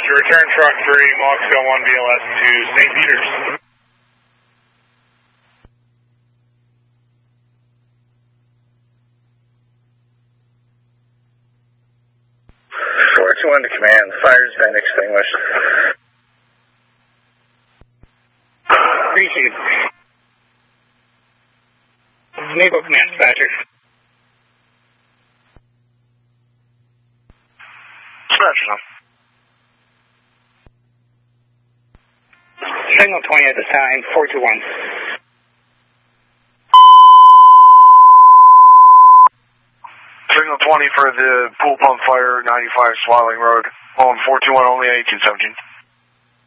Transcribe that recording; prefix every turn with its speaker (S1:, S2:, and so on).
S1: Roger, return truck 3, Moscow 1 VLS to St. Peter's.
S2: 421 to command, the fire's been extinguished.
S3: Appreciate it. Naval Command Dispatcher.
S2: Dispatcher.
S3: Signal 20 at this time, 421.
S2: Signal 20 for the pool pump fire, 95 Swelling Road. On 421 only, 1817.